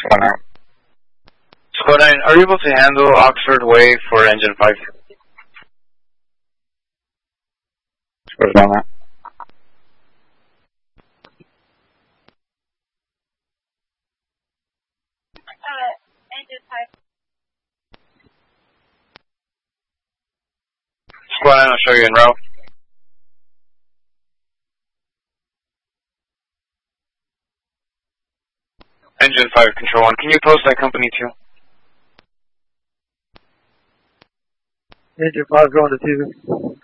Squad 9. Squad 9, are you able to handle Oxford Way for engine 5? Squad 1 that. Engine 5. Squad 9, I'll show you en route. Engine 5, Control 1, can you post that company 2? Engine 5 going to 2.